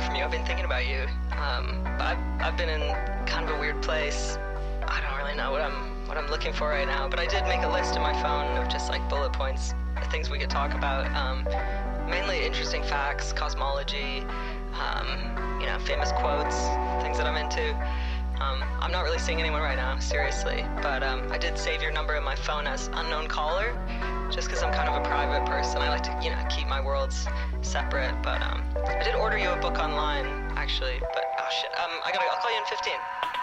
from you. I've been thinking about you. But I've been in kind of a weird place. I don't really know what I'm looking for right now, but I did make a list in my phone of just like bullet points, things we could talk about. Mainly interesting facts, cosmology, famous quotes, things that I'm into. I'm not really seeing anyone right now, seriously, but I did save your number in my phone as unknown caller, just because I'm kind of a private person. I like to, keep my worlds separate, but I did order you a book online, actually, but oh shit, I'll call you in 15.